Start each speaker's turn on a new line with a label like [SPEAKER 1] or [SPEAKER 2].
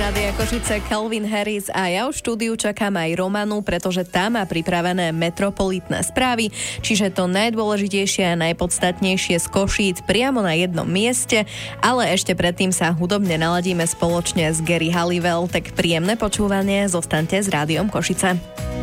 [SPEAKER 1] Rádia Košice Calvin Harris a ja v štúdiu čakám aj Romanu, pretože tá má pripravené metropolitné správy, čiže to najdôležitejšie a najpodstatnejšie z Košíc priamo na jednom mieste, ale ešte predtým sa hudobne naladíme spoločne s Gary Halliwell, tak príjemné počúvanie, zostaňte s Rádiom Košice.